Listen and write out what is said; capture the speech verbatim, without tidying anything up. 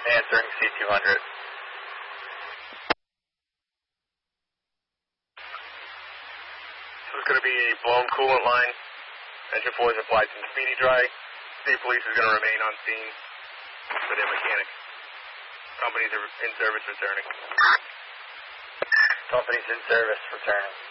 Answering C two hundred. This is going to be a blown coolant line. Engine four is applied some speedy dry. State Police is going to remain on scene with their mechanic. Company's in service returning. Company's in service returning.